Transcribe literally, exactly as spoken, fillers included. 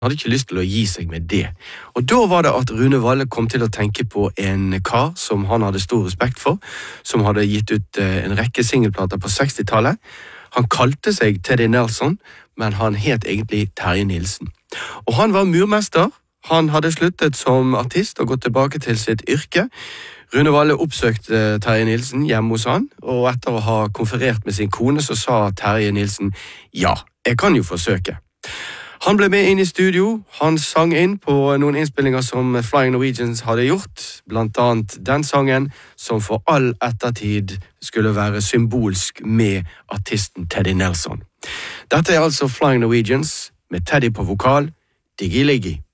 hadde ikke lyst til å gi seg med det. Og da var det at Rune Valle kom til å tenke på en kar som han hadde stor respekt for, som hadde gitt ut en rekke singelplater på sekstitallet. Han kalte seg Teddy Nelson, men han het egentlig Terje Nilsen. Og han var murmester. Han hadde sluttet som artist og gått tilbake til sitt yrke. Rune Valle oppsøkte Terje Nilsen hjemme hos han, og etter å ha konferert med sin kone så sa Terje Nilsen, ja, jeg kan jo forsøke. Han ble med inn i studio, han sang inn på noen innspillinger som Flying Norwegians hadde gjort, blant annet den sangen som for all ettertid skulle være symbolsk med artisten Teddy Nelson. Dette er altså Flying Norwegians med Teddy på vokal, Diggy Liggy.